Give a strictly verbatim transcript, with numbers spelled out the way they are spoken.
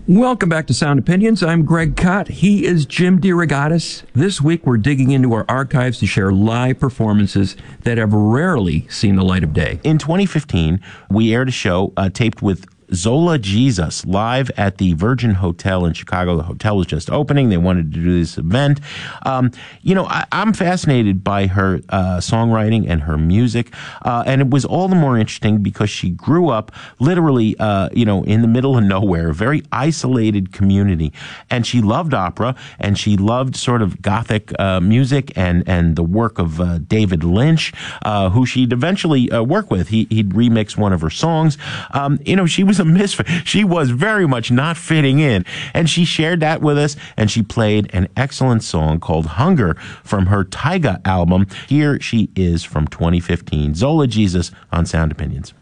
Welcome back to Sound Opinions. I'm Greg Kot. He is Jim DeRogatis. This week we're digging into our archives to share live performances that have rarely seen the light of day. In twenty fifteen, we aired a show uh, taped with Zola Jesus live at the Virgin Hotel in Chicago. The hotel was just opening. They wanted to do this event. Um, you know, I, I'm fascinated by her uh, songwriting and her music. Uh, and it was all the more interesting because she grew up literally, uh, you know, in the middle of nowhere, a very isolated community. And she loved opera and she loved sort of Gothic uh, music and, and the work of uh, David Lynch, uh, who she'd eventually uh, work with. He, he'd remix one of her songs. Um, you know, she was a misfit. She was very much not fitting in. And she shared that with us, and she played an excellent song called Hunger from her Taiga album. Here she is from twenty fifteen, Zola Jesus on Sound Opinions.